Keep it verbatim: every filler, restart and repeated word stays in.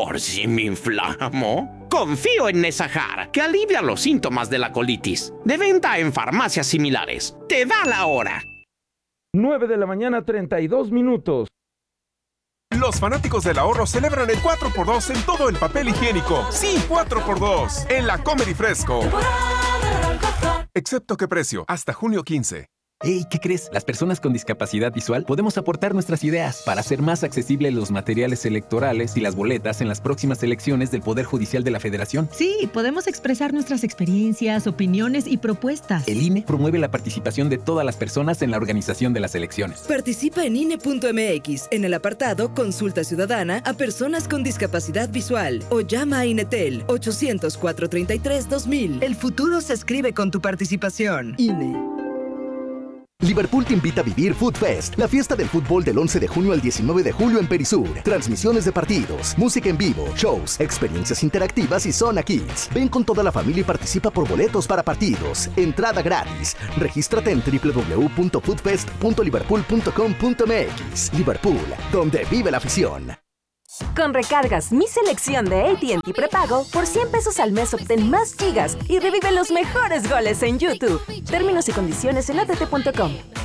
¿Por si me inflamo? Confío en Nesajar, que alivia los síntomas de la colitis. De venta en farmacias similares. ¡Te da la hora! nueve de la mañana, treinta y dos minutos. Los fanáticos del ahorro celebran el cuatro por dos en todo el papel higiénico. Sí, cuatro por dos en la Comer y Fresco. Excepto qué precio, hasta junio quince. Hey, ¿qué crees? Las personas con discapacidad visual podemos aportar nuestras ideas para hacer más accesibles los materiales electorales y las boletas en las próximas elecciones del Poder Judicial de la Federación. Sí, podemos expresar nuestras experiencias, opiniones y propuestas. El I N E promueve la participación de todas las personas en la organización de las elecciones. Participa en I N E punto M X en el apartado Consulta Ciudadana a personas con discapacidad visual o llama a Inetel ochocientos, cuatrocientos treinta y tres, dos mil. El futuro se escribe con tu participación. I N E. Liverpool te invita a vivir Food Fest, la fiesta del fútbol del once de junio al diecinueve de julio en Perisur. Transmisiones de partidos, música en vivo, shows, experiencias interactivas y Zona Kids. Ven con toda la familia y participa por boletos para partidos. Entrada gratis. Regístrate en doble u doble u doble u punto foodfest punto liverpool punto com punto m x. Liverpool, donde vive la afición. Con recargas Mi Selección de A T and T Prepago, por cien pesos al mes obtén más gigas y revive los mejores goles en YouTube. Términos y condiciones en a t t punto com.